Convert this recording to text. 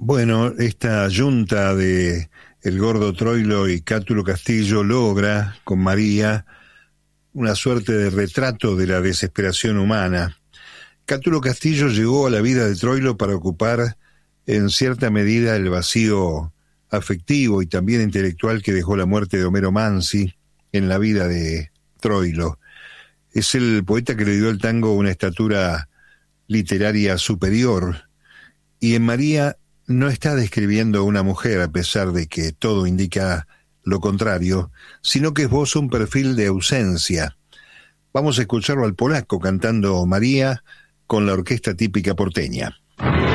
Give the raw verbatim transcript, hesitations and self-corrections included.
Bueno, esta yunta de El Gordo Troilo y Cátulo Castillo logra, con María, una suerte de retrato de la desesperación humana. Cátulo Castillo llegó a la vida de Troilo para ocupar, en cierta medida, el vacío afectivo y también intelectual que dejó la muerte de Homero Mansi en la vida de Troilo. Es el poeta que le dio al tango una estatura literaria superior, y en María no está describiendo a una mujer, a pesar de que todo indica lo contrario, sino que esboza un perfil de ausencia. Vamos a escucharlo al polaco cantando María con la orquesta típica porteña.